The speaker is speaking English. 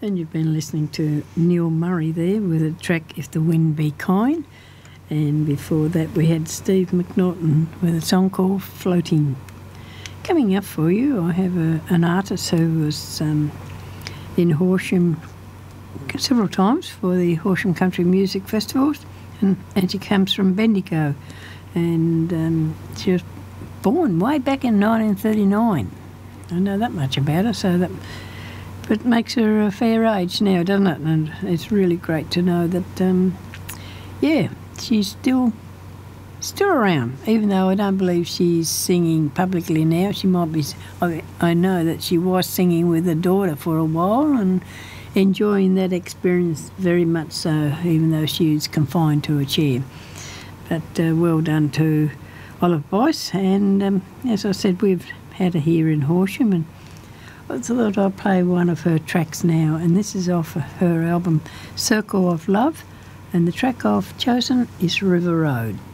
And you've been listening to Neil Murray there with a track If the Wind Be Kind. And before that we had Steve McNaughton with a song called Floating. Coming up for you, I have an artist who was in Horsham several times for the Horsham Country Music Festivals, and she comes from Bendigo. And she was born way back in 1939. I know that much about her, so that... But it makes her a fair age now, doesn't it? And it's really great to know that, she's still around, even though I don't believe she's singing publicly now. She might be... I know that she was singing with her daughter for a while and enjoying that experience very much so, even though she was confined to a chair. But well done to Olive Boyce. And as I said, we've had her here in Horsham, and I thought I'd play one of her tracks now, and this is off her album Circle of Love, and the track I've chosen is River Road.